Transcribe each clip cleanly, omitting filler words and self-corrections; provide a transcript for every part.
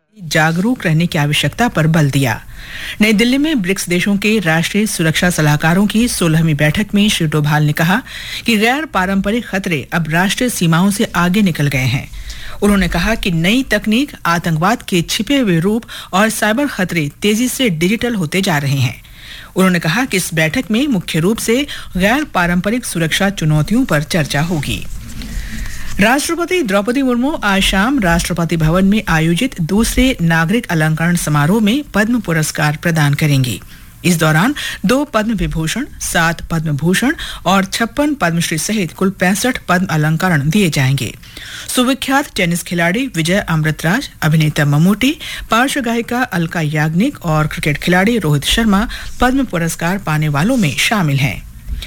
जागरूक रहने की आवश्यकता पर बल दिया। नई दिल्ली में ब्रिक्स देशों के राष्ट्रीय सुरक्षा सलाहकारों की 16वीं बैठक में श्री डोभाल ने कहा कि गैर पारंपरिक खतरे अब राष्ट्रीय सीमाओं से आगे निकल गए हैं। उन्होंने कहा कि नई तकनीक, आतंकवाद के छिपे हुए रूप और साइबर खतरे तेजी से डिजिटल होते जा रहे हैं। उन्होंने कहा कि इस बैठक में मुख्य रूप से गैर पारंपरिक सुरक्षा चुनौतियों पर चर्चा होगी। राष्ट्रपति द्रौपदी मुर्मू आज शाम राष्ट्रपति भवन में आयोजित दूसरे नागरिक अलंकरण समारोह में पद्म पुरस्कार प्रदान करेंगी। इस दौरान 2 पद्म विभूषण, 7 पद्म भूषण और 56 पद्मश्री सहित कुल 65 पद्म अलंकरण दिए जाएंगे। सुविख्यात टेनिस खिलाड़ी विजय अमृतराज, अभिनेता मम्मूटी, पार्श्व गायिका अलका याग्निक और क्रिकेट खिलाड़ी रोहित शर्मा पद्म पुरस्कार पाने वालों में शामिल हैं।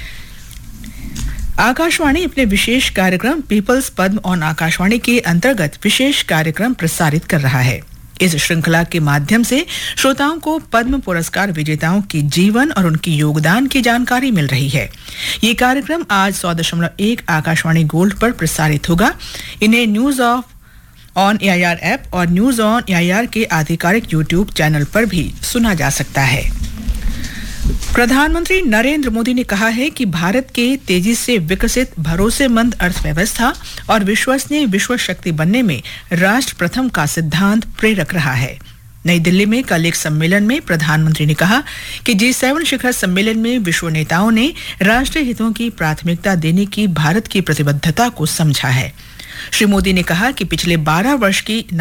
आकाशवाणी अपने विशेष कार्यक्रम पीपल्स पद्म ऑन आकाशवाणी के अंतर्गत विशेष कार्यक्रम प्रसारित कर रहा है। इस श्रृंखला के माध्यम से श्रोताओं को पद्म पुरस्कार विजेताओं की जीवन और उनकी योगदान की जानकारी मिल रही है। ये कार्यक्रम आज 100.1 आकाशवाणी गोल्ड पर प्रसारित होगा। इन्हें न्यूज ऑन एआईआर ऐप और न्यूज ऑन एआईआर के आधिकारिक यूट्यूब चैनल पर भी सुना जा सकता है। प्रधानमंत्री नरेंद्र मोदी ने कहा है कि भारत के तेजी से विकसित, भरोसेमंद अर्थव्यवस्था और विश्वसनीय विश्व शक्ति बनने में राष्ट्र प्रथम का सिद्धांत प्रेरक रहा है। नई दिल्ली में कल एक सम्मेलन में प्रधानमंत्री ने कहा कि G7 शिखर सम्मेलन में विश्व नेताओं ने राष्ट्रीय हितों की प्राथमिकता देने की भारत की प्रतिबद्धता को समझा है। श्री मोदी ने कहा कि पिछले 12 वर्ष की